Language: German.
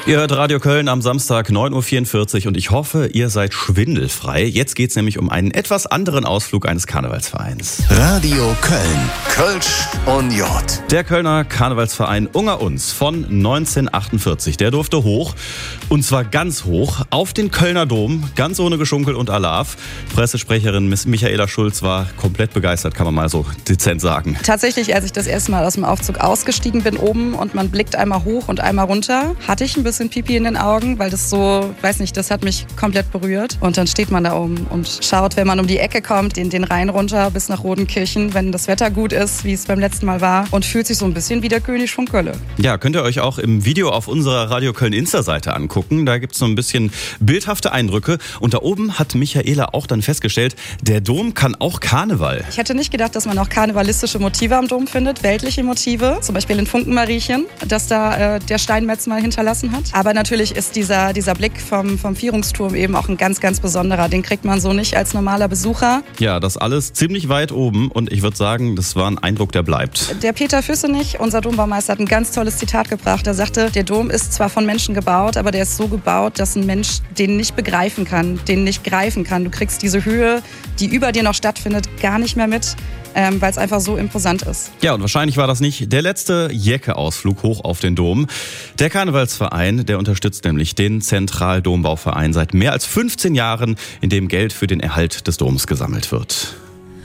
Ihr hört Radio Köln am Samstag 9.44 Uhr und ich hoffe, ihr seid schwindelfrei. Jetzt geht es nämlich um einen etwas anderen Ausflug eines Karnevalsvereins. Radio Köln. Kölsch und J. Der Kölner Karnevalsverein Unger Uns von 1948, der durfte hoch, und zwar ganz hoch, auf den Kölner Dom, ganz ohne Geschunkel und Alarv. Pressesprecherin Michaela Schulz war komplett begeistert, kann man mal so dezent sagen. Tatsächlich, als ich das erste Mal aus dem Aufzug ausgestiegen bin oben und man blickt einmal hoch und einmal runter, hatte ich ein bisschen Pipi in den Augen, weil das so, weiß nicht, das hat mich komplett berührt. Und dann steht man da oben und schaut, wenn man um die Ecke kommt, den Rhein runter bis nach Rodenkirchen, wenn das Wetter gut ist, wie es beim letzten Mal war, und fühlt sich so ein bisschen wie der König von Köln. Ja, könnt ihr euch auch im Video auf unserer Radio Köln Insta-Seite angucken. Da gibt es so ein bisschen bildhafte Eindrücke. Und da oben hat Michaela auch dann festgestellt, der Dom kann auch Karneval. Ich hätte nicht gedacht, dass man auch karnevalistische Motive am Dom findet, weltliche Motive, zum Beispiel in Funkenmariechen, das da der Steinmetz mal hinterlassen hat. Aber natürlich ist dieser Blick vom Vierungsturm eben auch ein ganz, ganz besonderer. Den kriegt man so nicht als normaler Besucher. Ja, das alles ziemlich weit oben und ich würde sagen, das war ein Eindruck, der bleibt. Der Peter Füssenich, unser Dombaumeister, hat ein ganz tolles Zitat gebracht. Er sagte, der Dom ist zwar von Menschen gebaut, aber der ist so gebaut, dass ein Mensch den nicht begreifen kann, den nicht greifen kann. Du kriegst diese Höhe, die über dir noch stattfindet, gar nicht mehr mit, weil es einfach so imposant ist. Ja, und wahrscheinlich war das nicht der letzte Jecke-Ausflug hoch auf den Dom. Der Karnevalsverein, der unterstützt nämlich den Zentraldombauverein seit mehr als 15 Jahren, in dem Geld für den Erhalt des Doms gesammelt wird.